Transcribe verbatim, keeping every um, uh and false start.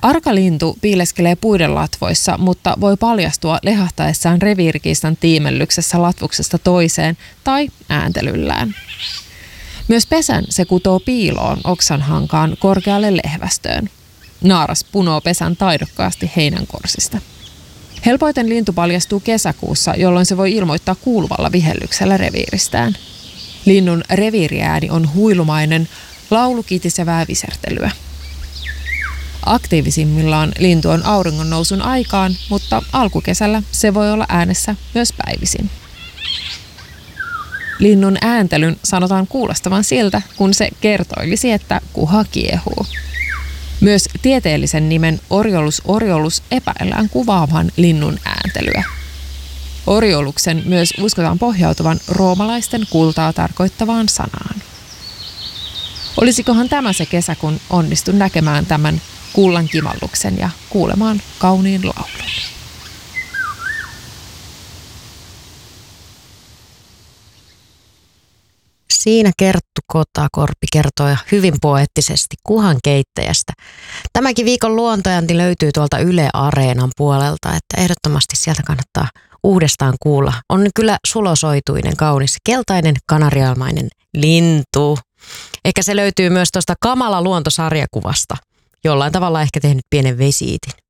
Arkalintu piileskelee puiden latvoissa, mutta voi paljastua lehahtaessaan reviirikiistan tiimellyksessä latvuksesta toiseen tai ääntelyllään. Myös pesän se kutoo piiloon oksanhankaan korkealle lehvästöön. Naaras punoo pesän taidokkaasti heinänkorsista. Helpoiten lintu paljastuu kesäkuussa, jolloin se voi ilmoittaa kuuluvalla vihellyksellä reviiristään. Linnun reviiriääni on huilumainen, laulukitisevää visertelyä. Aktiivisimmillaan lintu on auringonnousun aikaan, mutta alkukesällä se voi olla äänessä myös päivisin. Linnun ääntelyn sanotaan kuulostavan siltä, kun se kertoilisi, että kuha kiehuu. Myös tieteellisen nimen Oriolus oriolus epäillään kuvaavan linnun ääntelyä. Orioluksen myös uskotaan pohjautuvan roomalaisten kultaa tarkoittavaan sanaan. Olisikohan tämä se kesä, kun onnistun näkemään tämän kullan kimalluksen ja kuulemaan kauniin laulun? Siinä Kerttu Kotakorpi kertoi hyvin poeettisesti kuhan keittäjästä. Tämäkin viikon luontojanti löytyy tuolta Yle Areenan puolelta, että ehdottomasti sieltä kannattaa uudestaan kuulla. On kyllä sulosoituinen, kaunis, keltainen, kanarialmainen lintu. Ehkä se löytyy myös tuosta Kamala luontosarjakuvasta. Jollain tavalla ehkä tehnyt pienen vesiitin.